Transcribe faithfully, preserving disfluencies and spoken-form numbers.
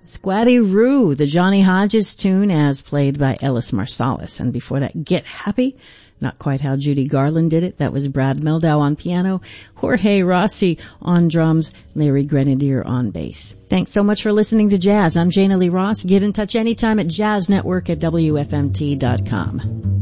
Squatty Roo, the Johnny Hodges tune as played by Ellis Marsalis. And before that, Get Happy, not quite how Judy Garland did it. That was Brad Meldau on piano, Jorge Rossi on drums, Larry Grenadier on bass. Thanks so much for listening to Jazz. I'm Jana Lee Ross. Get in touch anytime at jazz network at W F M T dot com.